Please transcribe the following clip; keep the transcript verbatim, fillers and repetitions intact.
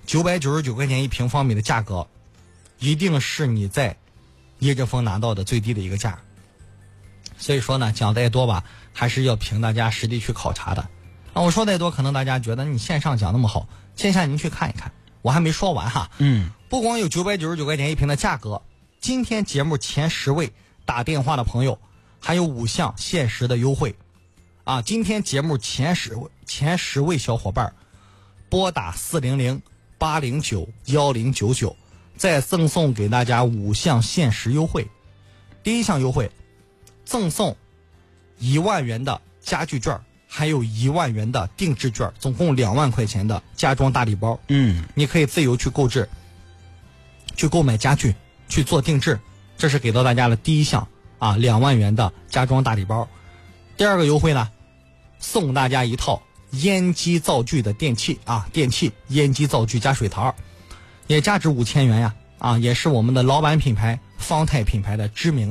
九百九十九块钱一平方米的价格，一定是你在叶之峰拿到的最低的一个价。所以说呢，讲再多吧，还是要凭大家实地去考察的。啊，我说再多，可能大家觉得你线上讲那么好，线下您去看一看。我还没说完哈， 嗯， 不光有九百九十九块钱一平的价格，今天节目前十位打电话的朋友，还有五项限时的优惠。啊，今天节目前十位前十位小伙伴，拨打四零零八零九幺零九九，再赠送给大家五项限时优惠。第一项优惠，赠送一万元的家具券，还有一万元的定制券，总共两万块钱的家装大礼包。 嗯， 你可以自由去购置，去购买家具，去做定制，这是给到大家的第一项啊，两万元的家装大礼包。第二个优惠呢，送大家一套烟机灶具的电器啊，电器烟机灶具加水槽，也价值五千元呀啊，也是我们的老板品牌方太品牌的知名